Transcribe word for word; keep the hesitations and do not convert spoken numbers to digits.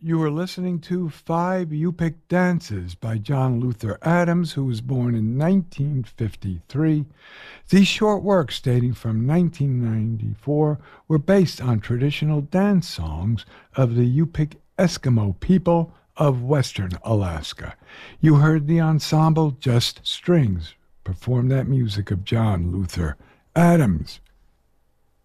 You are listening to Five Yupik Dances by John Luther Adams, who was born in nineteen fifty-three. These short works, dating from nineteen ninety-four, were based on traditional dance songs of the Yupik Eskimo people of western Alaska. You heard the ensemble Just Strings perform that music of John Luther Adams.